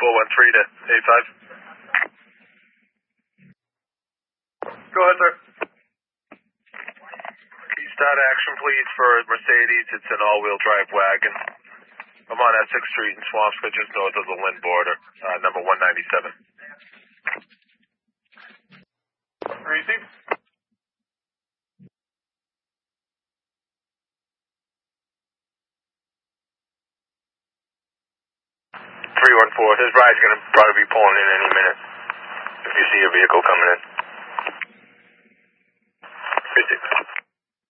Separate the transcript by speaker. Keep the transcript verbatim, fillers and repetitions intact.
Speaker 1: four one three to eight five. Go ahead, sir. Start action, please, for Mercedes. It's an all-wheel drive wagon. I'm on Essex Street in Swampscott, just north of the Lynn border, uh, number one ninety-seven. Receive. three one four, this ride's going to probably be pulling in any minute if you see a vehicle coming in. Receive.